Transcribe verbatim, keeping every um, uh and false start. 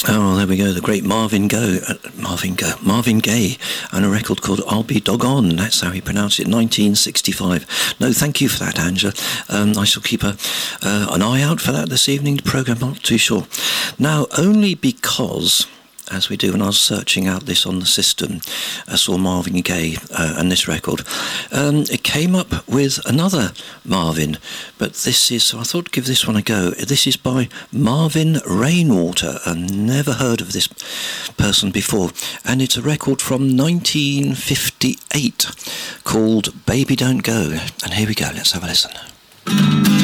Oh, there we go. The great Marvin Gaye, uh, Marvin Gaye, Marvin Gaye, and a record called "I'll Be Doggone." That's how he pronounced it. nineteen sixty-five. No, thank you for that, Angela. Um, I shall keep a, uh, an eye out for that this evening. The programme, I'm not too sure. Now, only because, as we do, when I was searching out this on the system, I saw Marvin Gaye uh, and this record. Um, it came up with another Marvin, but this is, so I thought I'd give this one a go. This is by Marvin Rainwater. I've never heard of this person before, and it's a record from nineteen fifty-eight called Baby Don't Go. And here we go, let's have a listen.